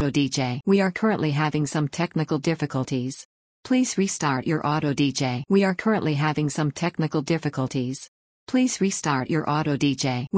auto DJ. We are currently having some technical difficulties. Please restart your auto DJ. We are currently having some technical difficulties. Please restart your auto DJ.